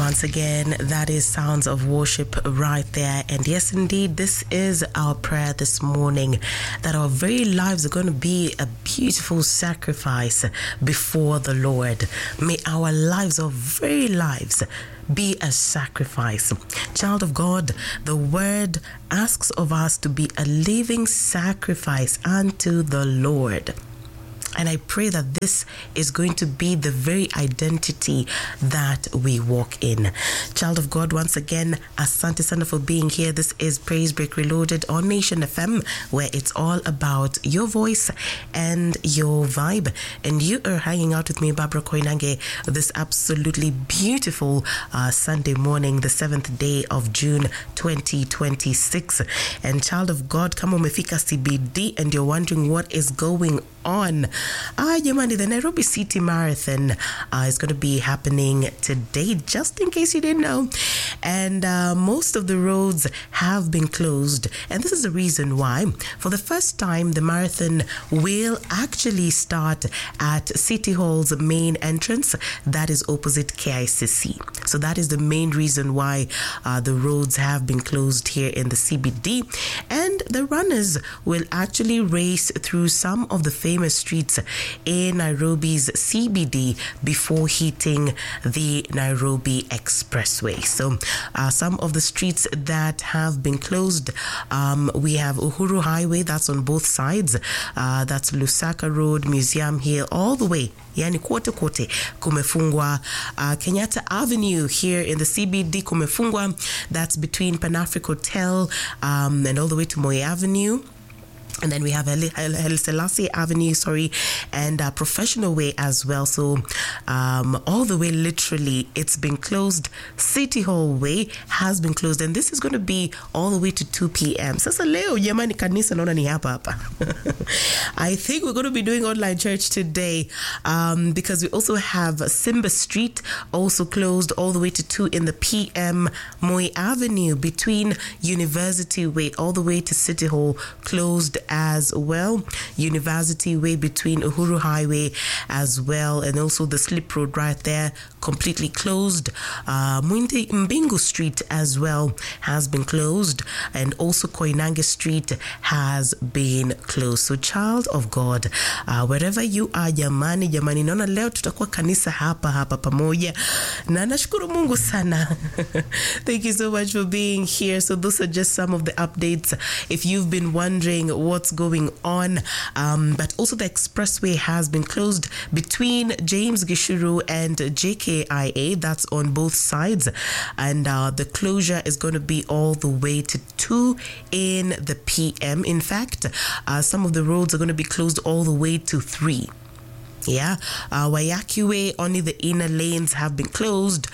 Once again, that is Sounds of Worship right there. And yes, indeed, this is our prayer this morning, that our very lives are going to be a beautiful sacrifice before the Lord. May our lives, our very lives, be a sacrifice. Child of God, the word asks of us to be a living sacrifice unto the Lord. And I pray that this is going to be the very identity that we walk in. Child of God, once again, asante sana for being here. This is Praise Break Reloaded on Nation FM, where it's all about your voice and your vibe. And you are hanging out with me, Barbara Koinange, this absolutely beautiful Sunday morning, the 7th day of June 2026. And child of God, kama umefika CBD and you're wondering what is going on. Jamani, the Nairobi City Marathon is going to be happening today, just in case you didn't know. And most of the roads have been closed. And this is the reason why. For the first time, the marathon will actually start at City Hall's main entrance. That is opposite KICC. So that is the main reason why the roads have been closed here in the CBD. And the runners will actually race through some of the famous streets in Nairobi's CBD before hitting the Nairobi Expressway. So some of the streets that have been closed, we have Uhuru Highway, that's on both sides. That's Lusaka Road, Museum Hill, all the way. Yani kote kumefungwa. Kenyatta Avenue here in the CBD kumefungwa. That's between Pan-Africa Hotel and all the way to Moi Avenue. And then we have Haile Selassie Avenue, and Professional Way as well. So all the way, literally, it's been closed. City Hall Way has been closed. And this is going to be all the way to 2 p.m. Sasa leo, jamani kanisa naona ni hapa. I think we're going to be doing online church today because we also have Simba Street also closed all the way to 2 in the p.m. Moi Avenue between University Way all the way to City Hall closed as well. University Way between Uhuru Highway as well, and also the slip road right there completely closed. Mwindi Mbingu Street as well has been closed, and also Koinange Street has been closed. So child of God, wherever you are, jamani naona leo tutakuwa kanisa hapa pamoja, na nashukuru Mungu sana. Thank you so much for being here. So those are just some of the updates if you've been wondering what's going on. But also the expressway has been closed between James Gishuru and JKIA. That's on both sides. And the closure is going to be all the way to 2 in the p.m. In fact, some of the roads are going to be closed all the way to 3. Yeah. Wayaki Way, only the inner lanes have been closed.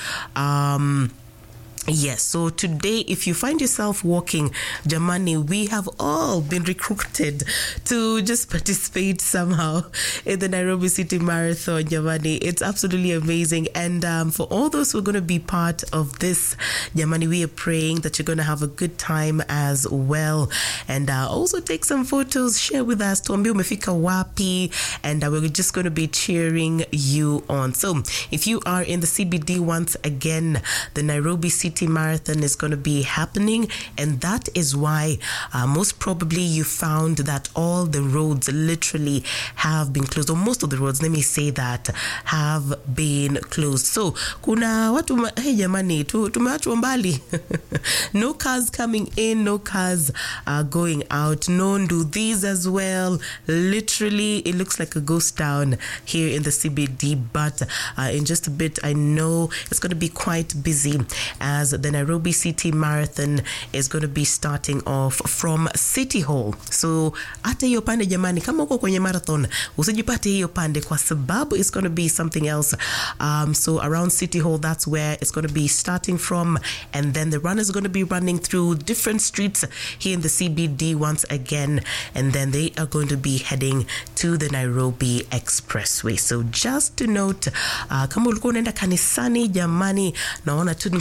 Yes, so today, if you find yourself walking, jamani, we have all been recruited to just participate somehow in the Nairobi City Marathon, jamani. It's absolutely amazing. And for all those who are going to be part of this, jamani, we are praying that you're going to have a good time as well. And also take some photos, share with us, tuambie umefika wapi, and we're just going to be cheering you on. So if you are in the CBD, once again, the Nairobi City Marathon is going to be happening, and that is why most probably you found that all the roads literally have been closed, or most of the roads, let me say that, have been closed. So kuna watu jamani tumeachwa mbali. No cars coming in, no cars going out, no ndudhis as well. Literally it looks like a ghost town here in the CBD, but in just a bit I know it's going to be quite busy as the Nairobi City Marathon is going to be starting off from City Hall. So hata hiyo pande jamani, kama uko kwenye marathon usijipate hiyo pande, kwa sababu it's going to be something else. So around City Hall, that's where it's going to be starting from, and then the runners are going to be running through different streets here in the CBD once again, and then they are going to be heading to the Nairobi Expressway. So just to note, kama ulikuwa unaenda kanisani jamani, naona tu kama tutakuwa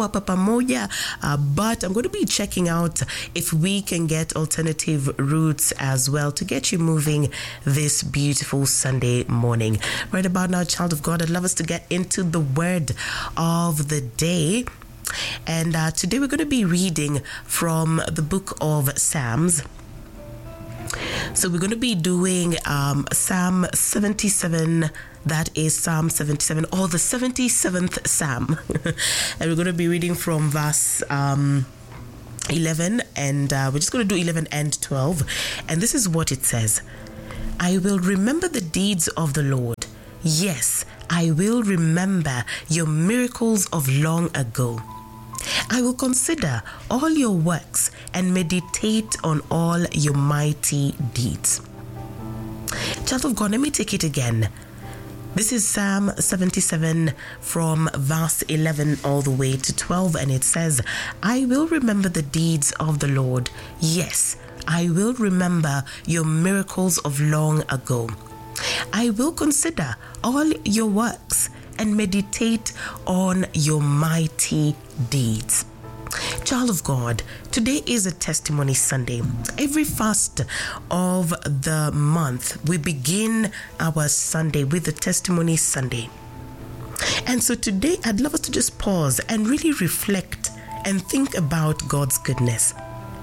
hapo hapa pamoja, but I'm going to be checking out if we can get alternative routes as well to get you moving this beautiful Sunday morning. Right about now, child of God, I'd love us to get into the word of the day. And today we're going to be reading from the book of Psalms. So we're going to be doing Psalm 77. That is Psalm 77, or the 77th Psalm. And we're going to be reading from verse 11, and we're just going to do 11 and 12. And this is what it says. I will remember the deeds of the Lord. Yes, I will remember your miracles of long ago. I will consider all your works and meditate on all your mighty deeds. Child of God, let me take it again. This is Psalm 77 from verse 11 all the way to 12, and it says, I will remember the deeds of the Lord. Yes, I will remember your miracles of long ago. I will consider all your works and meditate on your mighty deeds. Child of God, today is a testimony Sunday. Every first of the month, we begin our Sunday with a testimony Sunday. And so today, I'd love us to just pause and really reflect and think about God's goodness.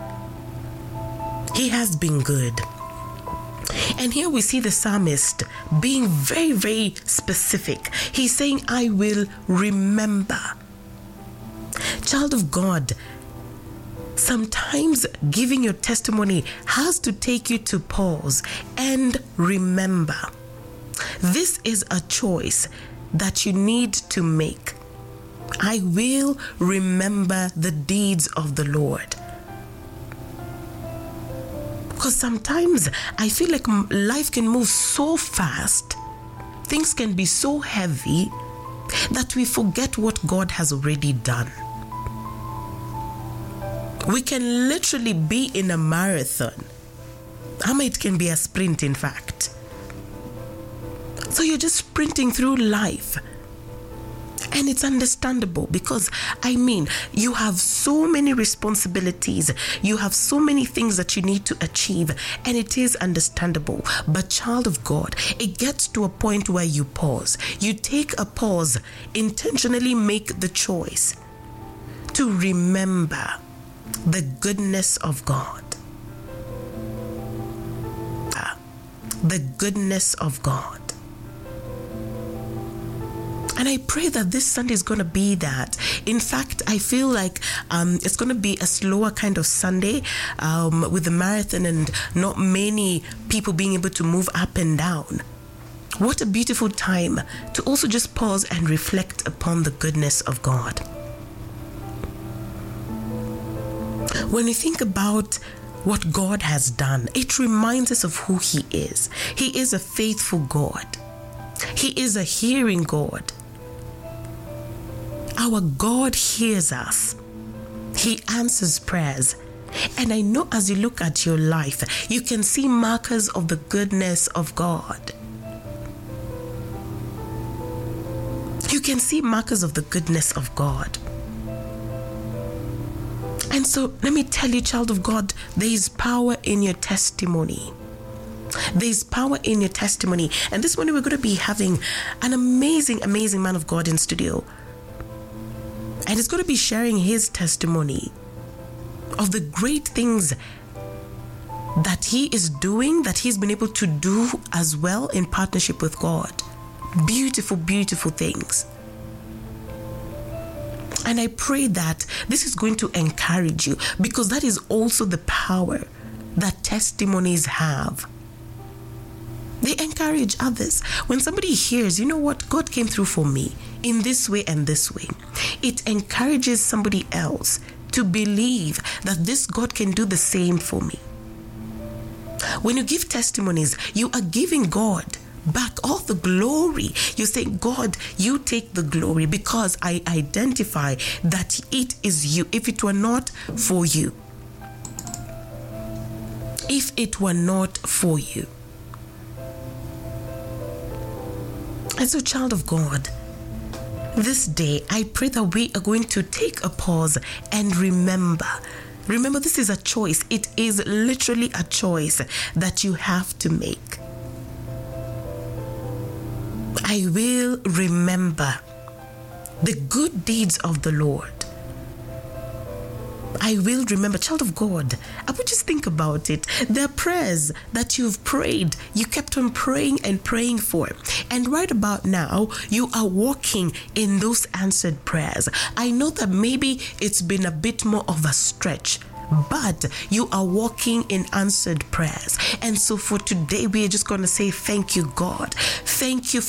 He has been good. And here we see the psalmist being very, very specific. He's saying, I will remember. Child of God, sometimes giving your testimony has to take you to pause and remember. This is a choice that you need to make. I will remember the deeds of the Lord. Because sometimes I feel like life can move so fast, things can be so heavy that we forget what God has already done. We can literally be in a marathon. It can be a sprint, in fact. So you're just sprinting through life. And it's understandable because, you have so many responsibilities. You have so many things that you need to achieve. And it is understandable. But child of God, it gets to a point where you pause. You take a pause, intentionally make the choice to remember the goodness of God. The goodness of God. And I pray that this Sunday is going to be that. In fact, I feel like it's going to be a slower kind of Sunday with the marathon and not many people being able to move up and down. What a beautiful time to also just pause and reflect upon the goodness of God. When we think about what God has done, it reminds us of who He is. He is a faithful God. He is a hearing God. Our God hears us. He answers prayers. And I know as you look at your life, you can see markers of the goodness of God. You can see markers of the goodness of God. And so let me tell you, child of God, there is power in your testimony. There is power in your testimony. And this morning we're going to be having an amazing, amazing man of God in studio. And he's going to be sharing his testimony of the great things that he is doing, that he's been able to do as well in partnership with God. Beautiful, beautiful things. And I pray that this is going to encourage you, because that is also the power that testimonies have. They encourage others. When somebody hears, you know what, God came through for me in this way and this way, it encourages somebody else to believe that this God can do the same for me. When you give testimonies, you are giving God back all the glory. You say, God, you take the glory because I identify that it is you. If it were not for you, if it were not for you. And so, child of God, This day, I pray that we are going to take a pause and remember. Remember, this is a choice. It is literally a choice that you have to make. I will remember the good deeds of the Lord. I will remember, child of God. I would just think about it. There are prayers that you've prayed. You kept on praying and praying for. And right about now, you are walking in those answered prayers. I know that maybe it's been a bit more of a stretch, but you are walking in answered prayers. And so for today, we are just going to say, thank you, God. Thank you